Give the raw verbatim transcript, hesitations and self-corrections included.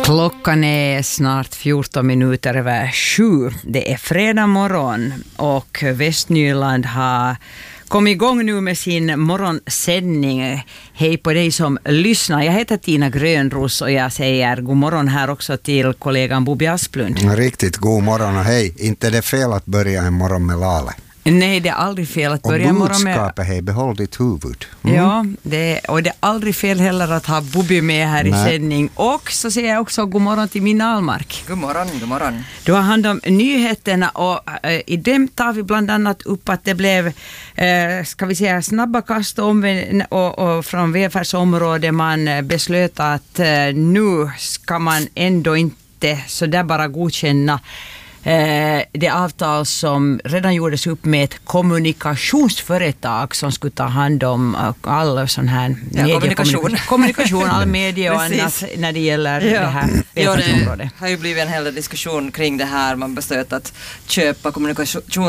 Klockan är snart fjorton minuter över sju. Det är fredag morgon och Västnyland har kommit igång nu med sin morgonsändning. Hej på dig som lyssnar. Jag heter Tina Grönros och jag säger god morgon här också till kollegan Bobby Asplund. Riktigt god morgon och hej. Inte det är fel att börja en morgon med Lale. Nej, det är aldrig fel att börja och morgon med... Och budskapet, hej, behåll ditt huvud. Mm. Ja, det, och det är aldrig fel heller att ha Bobby med här Nej. i sändning. Och så säger jag också god morgon till Minna Almark. God morgon, god morgon. Du har hand om nyheterna och äh, i dem tar vi bland annat upp att det blev äh, ska vi säga snabba kast om, och, och från välfärdsområdet. Man beslöt att äh, nu ska man ändå inte så där bara godkänna Eh, det avtal som redan gjordes upp med ett kommunikationsföretag som skulle ta hand om all sån här ja, kommunikation. kommunikation, all media och annat när det gäller ja. det här ja, det har ju blivit en hel diskussion kring det här. Man beslöt att köpa kommunikation